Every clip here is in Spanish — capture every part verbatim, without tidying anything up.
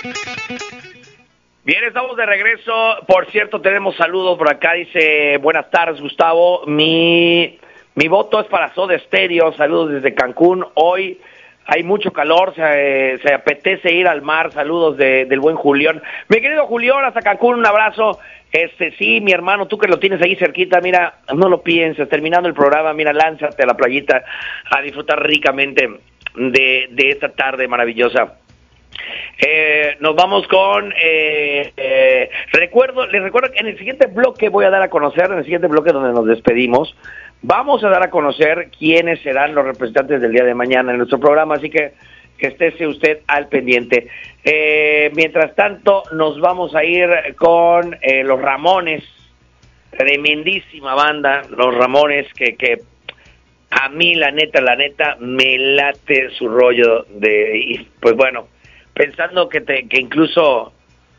Bien, estamos de regreso. Por cierto, tenemos saludos por acá. Dice, buenas tardes, Gustavo. Mi, mi voto es para Soda Stereo. Saludos desde Cancún. Hoy hay mucho calor, se, se apetece ir al mar. Saludos de, del buen Julián. Mi querido Julián, hasta Cancún, un abrazo. Este, sí, mi hermano, tú que lo tienes ahí cerquita, mira, no lo pienses. Terminando el programa, mira, lánzate a la playita a disfrutar ricamente de, de esta tarde maravillosa. Eh, nos vamos con eh, eh, recuerdo, les recuerdo que en el siguiente bloque voy a dar a conocer, en el siguiente bloque donde nos despedimos, vamos a dar a conocer quiénes serán los representantes del día de mañana en nuestro programa, así que que esté usted al pendiente. Eh, mientras tanto, nos vamos a ir con eh, los Ramones, tremendísima banda, los Ramones, que, que a mí la neta, la neta, me late su rollo de, y pues bueno, pensando que te, que incluso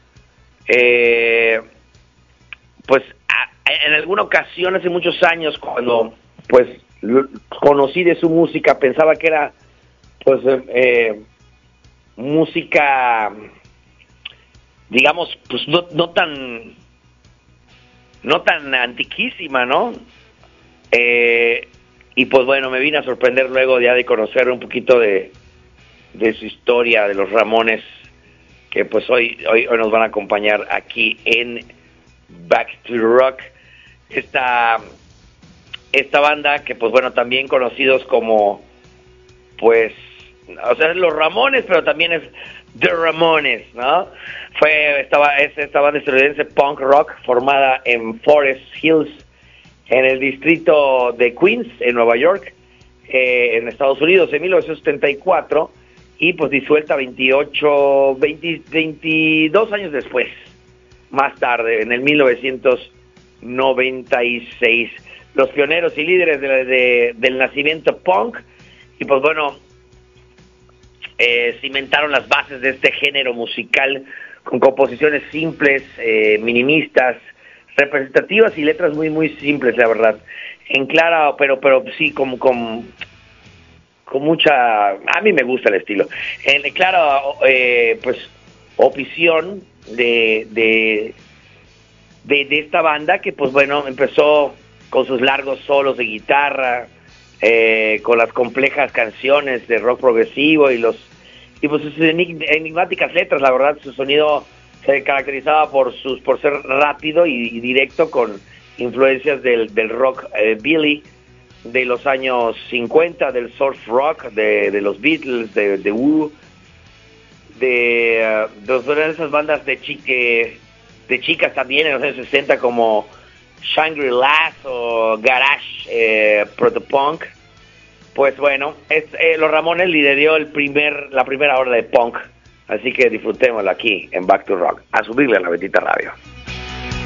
eh, pues a, en alguna ocasión hace muchos años cuando pues lo, conocí de su música, pensaba que era pues eh, música digamos pues no, no tan no tan antiquísima, ¿no? Eh, y pues bueno, me vine a sorprender luego ya de conocer un poquito de de su historia, de los Ramones, que pues hoy, hoy, hoy nos van a acompañar aquí en Back to the Rock, esta, esta banda que pues bueno, también conocidos como, pues, o sea, es los Ramones, pero también es The Ramones, ¿no? Fue esta, es esta banda estadounidense punk rock formada en Forest Hills, en el distrito de Queens, en Nueva York, eh, en Estados Unidos, en mil novecientos setenta y cuatro, y pues disuelta veintiocho, veinte, veintidós años después, más tarde, en el mil novecientos noventa y seis. Los pioneros y líderes de, de, del nacimiento punk, y pues bueno, eh, cimentaron las bases de este género musical con composiciones simples, eh, minimistas, representativas y letras muy, muy simples, la verdad. En clara, pero, pero sí, como, como con mucha, a mí me gusta el estilo, en clara eh, pues opción de, de de de esta banda que pues bueno empezó con sus largos solos de guitarra, eh, con las complejas canciones de rock progresivo y los y pues sus enigmáticas letras. La verdad, su sonido se caracterizaba por sus por ser rápido y, y directo, con influencias del del rock eh, Billy de los años cincuenta, del surf rock, de, de los Beatles, de, de Who, de, uh, de esas bandas de, chique, de chicas también en los años sesenta como Shangri-La o Garage eh, Protopunk. Pues bueno, es, eh, los Ramones lideró el primer, la primera hora de punk, así que disfrutémoslo aquí en Back to Rock. A subirle a la bendita radio.